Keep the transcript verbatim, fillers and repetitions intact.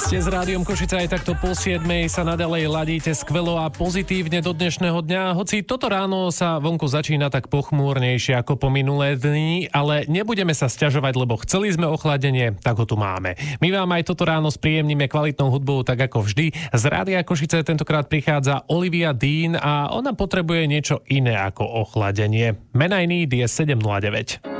Ste s Rádiom Košice aj takto po siedmej sa nadalej ladíte skvelo a pozitívne do dnešného dňa. Hoci toto ráno sa vonku začína tak pochmúrnejšie ako po minulé dni, ale nebudeme sa sťažovať, lebo chceli sme ochladenie, tak ho tu máme. My vám aj toto ráno spríjemníme kvalitnou hudbou, tak ako vždy. Z Rádia Košice tentokrát prichádza Olivia Dean a ona potrebuje niečo iné ako ochladenie. Menajný je sedem nula deväť.